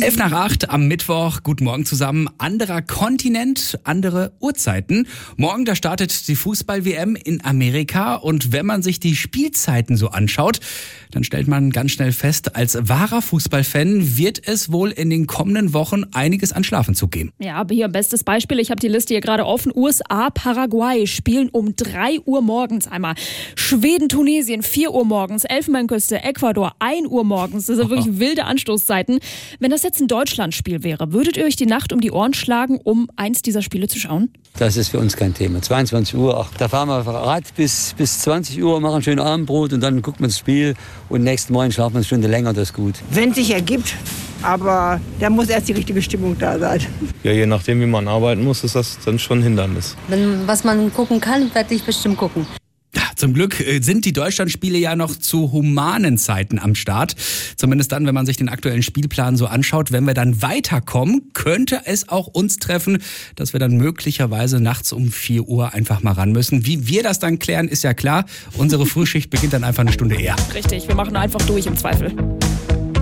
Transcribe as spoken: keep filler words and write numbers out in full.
Elf nach acht am Mittwoch. Guten Morgen zusammen. Anderer Kontinent, andere Uhrzeiten. Morgen, da startet die Fußball-W M in Amerika. Und wenn man sich die Spielzeiten so anschaut, dann stellt man ganz schnell fest, als wahrer Fußballfan wird es wohl in den kommenden Wochen einiges an Schlafentzug geben. Ja, aber hier ein bestes Beispiel. Ich habe die Liste hier gerade offen. U S A, Paraguay spielen um drei Uhr morgens einmal. Schweden, Tunesien, vier Uhr morgens. Elfenbeinküste, Ecuador, ein Uhr morgens. Das sind wirklich wilde Anstoßzeiten. Wenn das jetzt ein Deutschlandspiel wäre, würdet ihr euch die Nacht um die Ohren schlagen, um eins dieser Spiele zu schauen? Das ist für uns kein Thema. zweiundzwanzig Uhr, ach, da fahren wir Rad bis, bis zwanzig Uhr, machen ein schönes Abendbrot und dann guckt man das Spiel und nächsten Morgen schlafen wir eine Stunde länger, das ist gut. Wenn es sich ergibt, aber da muss erst die richtige Stimmung da sein. Ja, je nachdem, wie man arbeiten muss, ist das dann schon ein Hindernis. Wenn was man gucken kann, werde ich bestimmt gucken. Zum Glück sind die Deutschlandspiele ja noch zu humanen Zeiten am Start. Zumindest dann, wenn man sich den aktuellen Spielplan so anschaut. Wenn wir dann weiterkommen, könnte es auch uns treffen, dass wir dann möglicherweise nachts um vier Uhr einfach mal ran müssen. Wie wir das dann klären, ist ja klar. Unsere Frühschicht beginnt dann einfach eine Stunde eher. Richtig, wir machen einfach durch im Zweifel.